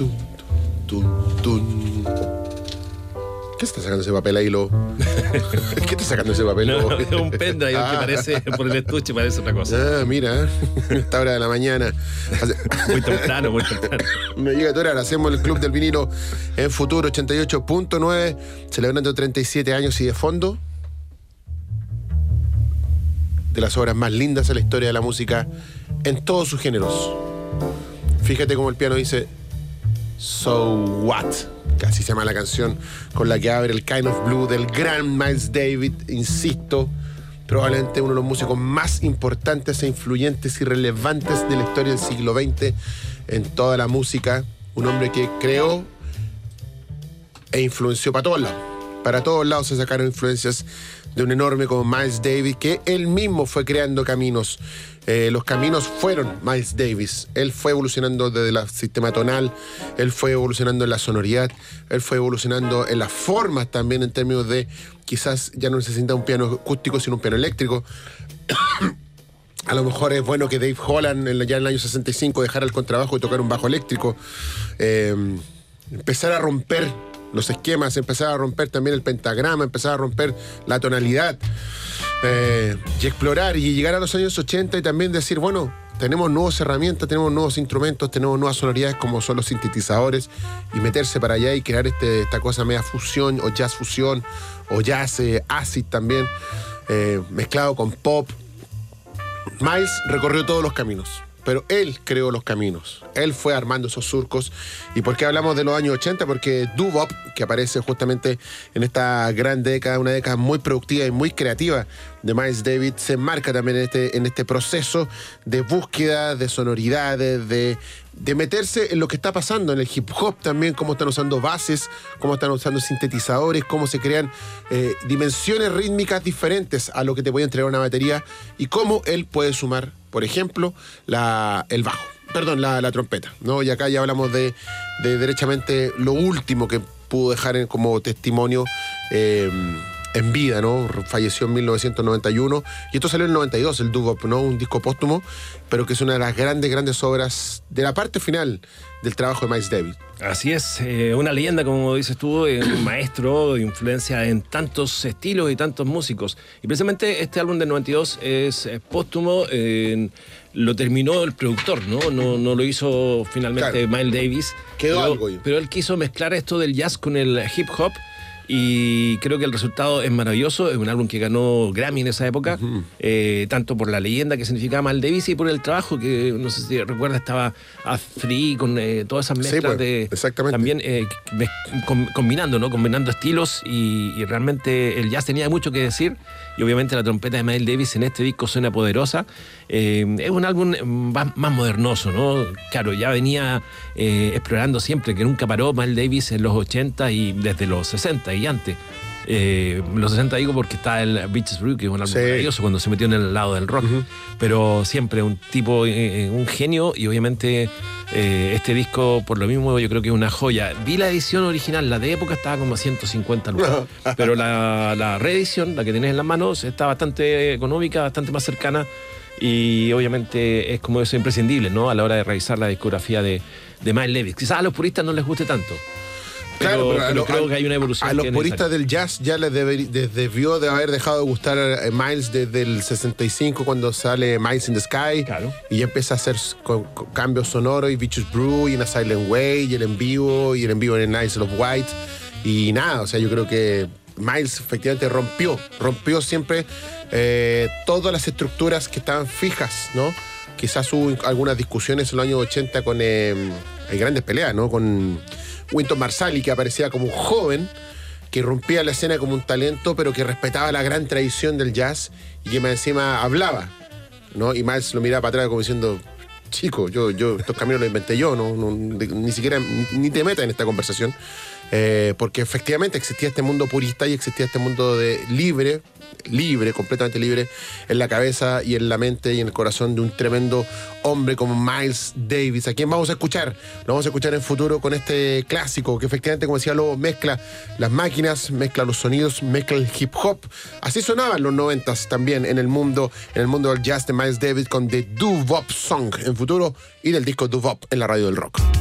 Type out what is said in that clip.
Tun, tun, tun. ¿Qué está sacando ese papel ahí, ¿Qué está sacando ese papel? No, es un pendrive que parece, por el estuche parece otra cosa. Ah, mira, esta hora de la mañana. Muy temprano, muy temprano. Me llega tu hora, hacemos el Club del Vinilo en Futuro 88.9, celebrando 37 años y de fondo de las obras más lindas de la historia de la música en todos sus géneros. Fíjate cómo el piano dice So What, que así se llama la canción con la que abre el Kind of Blue del gran Miles Davis, insisto, probablemente uno de los músicos más importantes e influyentes y relevantes de la historia del siglo XX en toda la música, un hombre que creó e influenció para todos lados. Para todos lados se sacaron influencias de un enorme como Miles Davis, que él mismo fue creando caminos. Los caminos fueron Miles Davis. Él fue evolucionando desde el sistema tonal, él fue evolucionando en la sonoridad, él fue evolucionando en las formas también, en términos de quizás ya no necesita un piano acústico, sino un piano eléctrico. A lo mejor es bueno que Dave Holland, ya en el año 65, dejara el contrabajo y tocar un bajo eléctrico. Empezar a romper los esquemas, empezar a romper también el pentagrama, empezar a romper la tonalidad, y explorar y llegar a los años 80 y también decir, bueno, tenemos nuevas herramientas, tenemos nuevos instrumentos, tenemos nuevas sonoridades como son los sintetizadores, y meterse para allá y crear esta cosa media fusión o jazz fusión o jazz acid también, mezclado con pop. Miles recorrió todos los caminos, pero él creó los caminos. Él fue armando esos surcos. ¿Y por qué hablamos de los años 80? Porque doo-wop, que aparece justamente en esta gran década, una década muy productiva y muy creativa de Miles Davis, se enmarca también en este proceso de búsqueda de sonoridades, de meterse en lo que está pasando en el hip hop también, cómo están usando bases, cómo están usando sintetizadores, cómo se crean dimensiones rítmicas diferentes a lo que te puede entregar una batería, y cómo él puede sumar, por ejemplo, el bajo, la trompeta, ¿no? Y acá ya hablamos de derechamente lo último que pudo dejar como testimonio en vida, ¿no? Falleció en 1991 y esto salió en el 92, el doo-wop, ¿no? Un disco póstumo, pero que es una de las grandes obras de la parte final del trabajo de Miles Davis. Así es, una leyenda, como dices tú, un maestro de influencia en tantos estilos y tantos músicos. Y precisamente este álbum del 92 es póstumo, lo terminó el productor, ¿no? No lo hizo finalmente, claro. Miles Davis. Quedó algo. Pero él quiso mezclar esto del jazz con el hip hop, y creo que el resultado es maravilloso. Es un álbum que ganó Grammy en esa época, tanto por la leyenda que significaba Miles Davis y por el trabajo que, no sé si recuerdas, estaba Free con todas esas mezclas, sí, pues, exactamente. También combinando, ¿no? Combinando estilos, y realmente el jazz tenía mucho que decir, y obviamente la trompeta de Miles Davis en este disco suena poderosa. Es un álbum más modernoso, ¿no? Claro, ya venía explorando siempre, que nunca paró Miles Davis en los 80 y desde los 60 y antes. Los 60 digo porque está el Beaches Brew, que es un álbum maravilloso cuando se metió en el lado del rock, pero siempre un tipo, un genio, y obviamente este disco por lo mismo yo creo que es una joya. Vi la edición original, la de época estaba como a 150 lucas, pero la reedición, la que tenés en las manos, está bastante económica, bastante más cercana, y obviamente es como eso imprescindible, ¿no? A la hora de revisar la discografía de Miles Davis. Quizás a los puristas no les guste tanto. Claro, pero creo que hay una evolución. A los puristas del jazz ya les debió de haber dejado de gustar Miles desde el 65, cuando sale Miles in the Sky, claro. Y ya empieza a hacer cambios sonoros, y Beaches Brew, y In a Silent Way, y el en vivo en el Nights of White, y nada, o sea, yo creo que Miles efectivamente rompió siempre todas las estructuras que estaban fijas, ¿no? Quizás hubo algunas discusiones en los años 80 hay grandes peleas, ¿no? Con Wynton Marsalis, que aparecía como un joven que rompía la escena como un talento, pero que respetaba la gran tradición del jazz y que más encima hablaba, ¿no? Y Miles lo miraba para atrás como diciendo, chico, yo estos caminos los inventé yo, ni siquiera ni te metas en esta conversación, porque efectivamente existía este mundo purista y existía este mundo de libre, completamente libre, en la cabeza y en la mente y en el corazón de un tremendo hombre como Miles Davis, a quien vamos a escuchar. Lo vamos a escuchar en futuro con este clásico que efectivamente, como decía Lobo, mezcla las máquinas, mezcla los sonidos, mezcla el hip hop. Así sonaban los 90s también en el mundo del jazz de Miles Davis, con The Doo-Wop Song en futuro, y del disco Doo-Wop en la radio del rock.